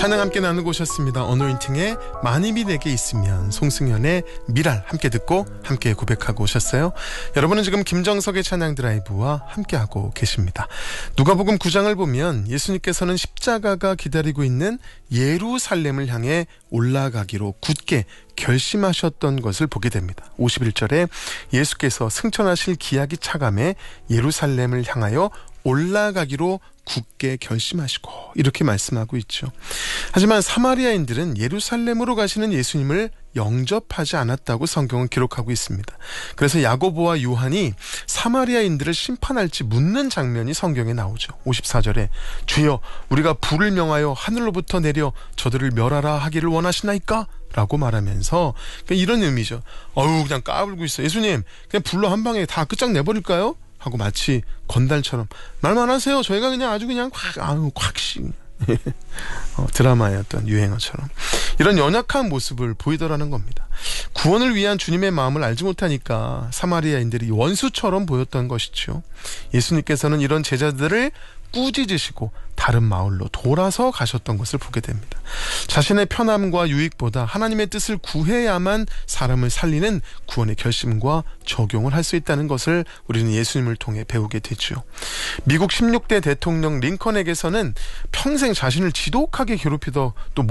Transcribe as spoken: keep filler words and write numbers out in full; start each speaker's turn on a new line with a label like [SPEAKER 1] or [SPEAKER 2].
[SPEAKER 1] 찬양 함께 나누고 오셨습니다. 어노인팅의 만입이 내게 있으면, 송승연의 미랄 함께 듣고 함께 고백하고 오셨어요. 여러분은 지금 김정석의 찬양 드라이브와 함께하고 계십니다. 누가복음 구 장을 보면 예수님께서는 십자가가 기다리고 있는 예루살렘을 향해 올라가기로 굳게 결심하셨던 것을 보게 됩니다. 오십일 절에 예수께서 승천하실 기약이 차감해 예루살렘을 향하여 올라가기로 굳게 결심하시고, 이렇게 말씀하고 있죠. 하지만 사마리아인들은 예루살렘으로 가시는 예수님을 영접하지 않았다고 성경은 기록하고 있습니다. 그래서 야고보와 요한이 사마리아인들을 심판할지 묻는 장면이 성경에 나오죠. 오십사 절에 주여, 우리가 불을 명하여 하늘로부터 내려 저들을 멸하라 하기를 원하시나이까? 라고 말하면서, 그러니까 이런 의미죠. 어우, 그냥 까불고 있어. 예수님, 그냥 불로 한 방에 다 끝장내버릴까요? 하고 마치 건달처럼 말만 하세요. 저희가 그냥 아주 그냥 콱, 아유, 콱씩. 어, 드라마의 어떤 유행어처럼 이런 연약한 모습을 보이더라는 겁니다. 구원을 위한 주님의 마음을 알지 못하니까 사마리아인들이 원수처럼 보였던 것이죠. 예수님께서는 이런 제자들을 꾸짖으시고 다른 마을로 돌아서 가셨던 것을 보게 됩니다. 자신의 편함과 유익보다 하나님의 뜻을 구해야만 사람을 살리는 구원의 결심과 적용을 할 수 있다는 것을 우리는 예수님을 통해 배우게 되죠. 미국 십육 대 대통령 링컨에게서는 평생 자신을 지독하게 괴롭히던 또